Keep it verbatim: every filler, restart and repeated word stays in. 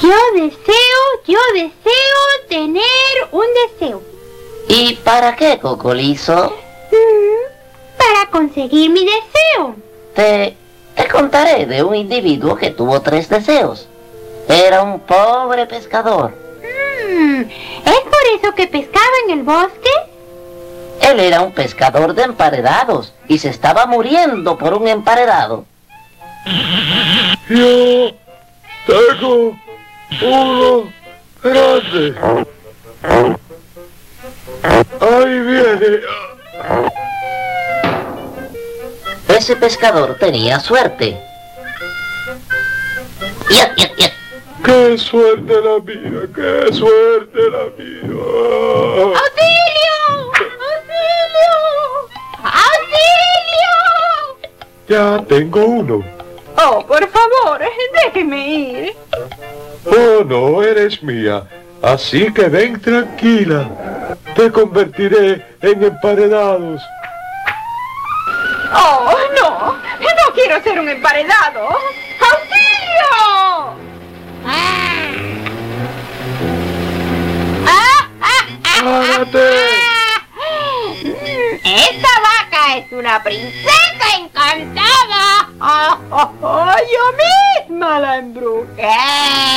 Yo deseo, yo deseo tener un deseo. ¿Y para qué, Cocolizo? Mm, para conseguir mi deseo. Te, te contaré de un individuo que tuvo tres deseos. Era un pobre pescador. Mm, ¿es por eso que pescaba en el bosque? Él era un pescador de emparedados y se estaba muriendo por un emparedado. Yo tengo uno grande. Ahí viene. Ese pescador tenía suerte. ¡Ya, ya, ya! ¡Qué suerte la mía! ¡Qué suerte la mía! ¡Auxilio! ¡Auxilio! ¡Auxilio! Ya tengo uno. Oh, por favor, déjeme ir. Oh, no, eres mía. Así que ven tranquila. Te convertiré en emparedados. Oh, no, no quiero ser un emparedado. ¡Auxilio! Ah. Ah, ah, ah, ¡Párate! ah. Esta vaca es una princesa encantada. Oh, oh, oh, yo misma la embrujé.